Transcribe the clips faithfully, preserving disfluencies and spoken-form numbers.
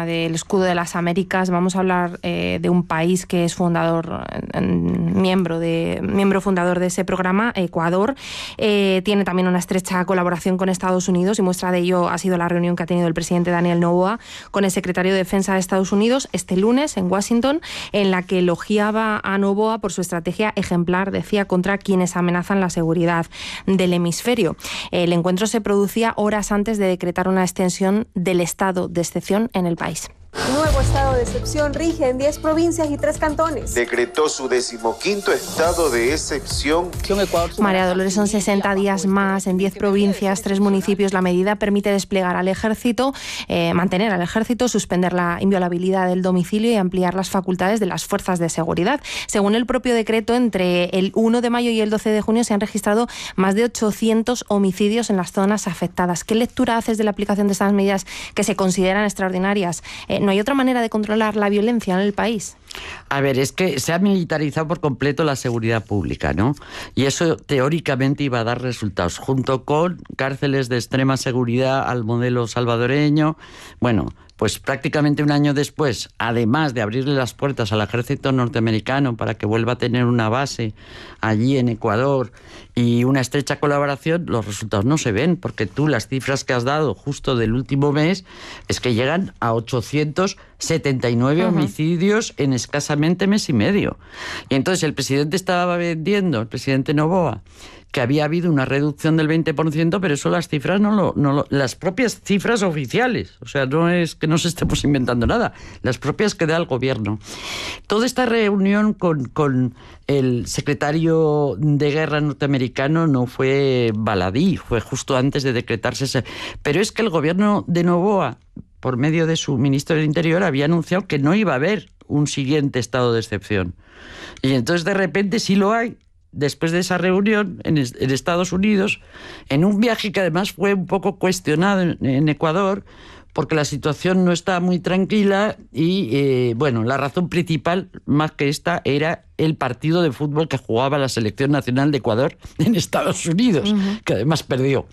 programa del Escudo de las Américas. Vamos a hablar eh, de un país que es fundador, eh, miembro, de, miembro fundador de ese programa, Ecuador. Eh, tiene también una estrecha colaboración con Estados Unidos y muestra de ello ha sido la reunión que ha tenido el presidente Daniel Noboa con el secretario de Defensa de Estados Unidos este lunes en Washington, en la que elogiaba a Noboa por su estrategia ejemplar, decía, contra quienes amenazan la seguridad del hemisferio. El encuentro se producía horas antes de decretar una extensión del estado de excepción en el país. Nuevo estado de excepción rige en diez provincias y tres cantones. Decretó su decimoquinto estado de excepción. María Dolores, son sesenta días más en diez provincias, tres municipios. La medida permite desplegar al ejército, eh, mantener al ejército, suspender la inviolabilidad del domicilio y ampliar las facultades de las fuerzas de seguridad. Según el propio decreto, entre el uno de mayo y el doce de junio se han registrado más de ochocientos homicidios en las zonas afectadas. ¿Qué lectura haces de la aplicación de estas medidas que se consideran extraordinarias? Eh, ¿No hay otra manera de controlar la violencia en el país? A ver, es que se ha militarizado por completo la seguridad pública, ¿no? Y eso teóricamente iba a dar resultados, junto con cárceles de extrema seguridad al modelo salvadoreño. Bueno, pues prácticamente un año después, además de abrirle las puertas al ejército norteamericano para que vuelva a tener una base allí en Ecuador y una estrecha colaboración, los resultados no se ven, porque tú las cifras que has dado justo del último mes es que llegan a ochocientos setenta y nueve uh-huh. homicidios en escasamente mes y medio. Y entonces el presidente estaba vendiendo, el presidente Noboa, que había habido una reducción del veinte por ciento, pero eso las cifras no lo, no lo, las propias cifras oficiales, o sea, no es que nos estemos inventando nada, las propias que da el gobierno. Toda esta reunión con, con el secretario de Guerra norteamericano no fue baladí, fue justo antes de decretarse ese. Pero es que el gobierno de Noboa, por medio de su ministro del Interior, había anunciado que no iba a haber un siguiente estado de excepción. Y entonces de repente sí lo hay, después de esa reunión en, en Estados Unidos, en un viaje que además fue un poco cuestionado en, en Ecuador, porque la situación no está muy tranquila y, eh, bueno, la razón principal, más que esta, era el partido de fútbol que jugaba la Selección Nacional de Ecuador en Estados Unidos, uh-huh. que además perdió.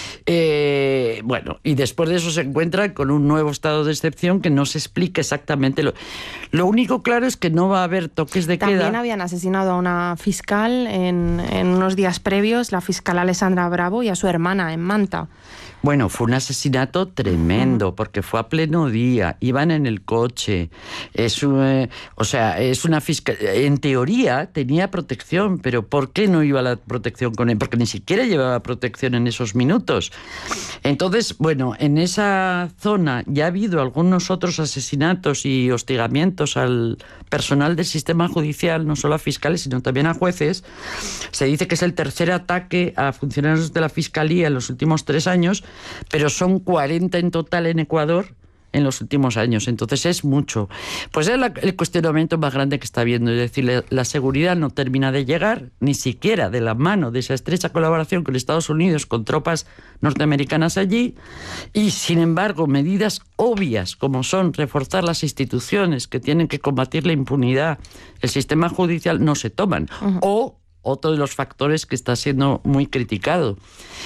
Eh, bueno, y después de eso se encuentra con un nuevo estado de excepción que no se explica exactamente. Lo, lo único claro es que no va a haber toques de También queda. También habían asesinado a una fiscal en, en unos días previos, la fiscal Alessandra Bravo, y a su hermana en Manta. Bueno, fue un asesinato tremendo, porque fue a pleno día, iban en el coche. Es un, eh, o sea, es una fiscal. En teoría tenía protección, pero ¿por qué no iba la protección con él? Porque ni siquiera llevaba protección en esos minutos. Entonces, bueno, en esa zona ya ha habido algunos otros asesinatos y hostigamientos al personal del sistema judicial, no solo a fiscales, sino también a jueces. Se dice que es el tercer ataque a funcionarios de la Fiscalía en los últimos tres años, pero son cuarenta en total en Ecuador en los últimos años, entonces es mucho. Pues es la, el cuestionamiento más grande que está habiendo, es decir, la, la seguridad no termina de llegar, ni siquiera de la mano de esa estrecha colaboración con Estados Unidos, con tropas norteamericanas allí, y sin embargo medidas obvias como son reforzar las instituciones que tienen que combatir la impunidad, el sistema judicial, no se toman. Uh-huh. O otro de los factores que está siendo muy criticado,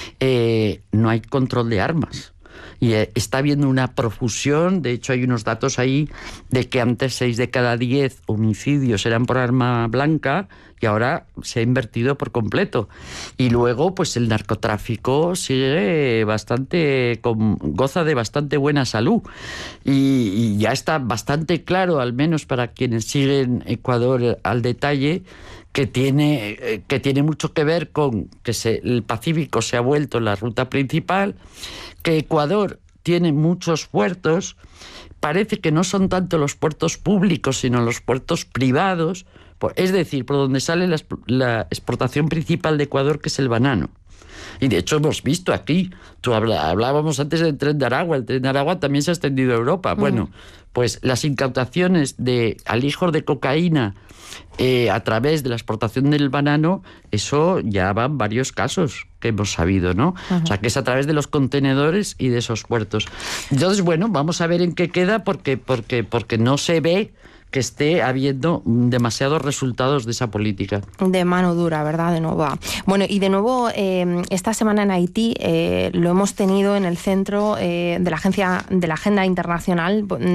eh, no hay control de armas. Y eh, está habiendo una profusión, de hecho hay unos datos ahí de que antes seis de cada diez homicidios eran por arma blanca y ahora se ha invertido por completo. Y luego pues el narcotráfico sigue bastante, con, goza de bastante buena salud. Y, y ya está bastante claro, al menos para quienes siguen Ecuador al detalle, que tiene, que tiene mucho que ver con que se, el Pacífico se ha vuelto la ruta principal, que Ecuador tiene muchos puertos, parece que no son tanto los puertos públicos, sino los puertos privados, es decir, por donde sale la, la exportación principal de Ecuador, que es el banano. Y de hecho hemos visto aquí, tú habla, hablábamos antes del tren de Aragua, el tren de Aragua también se ha extendido a Europa. Mm. Bueno, pues las incautaciones de alijos de cocaína eh, a través de la exportación del banano, eso ya van varios casos que hemos sabido, ¿no? Uh-huh. O sea, que es a través de los contenedores y de esos puertos. Entonces, bueno, vamos a ver en qué queda, porque, porque, porque no se ve que esté habiendo demasiados resultados de esa política. De mano dura, ¿verdad? De nuevo. Bueno, y de nuevo, eh, esta semana en Haití eh, lo hemos tenido en el centro eh, de la agencia de la Agenda Internacional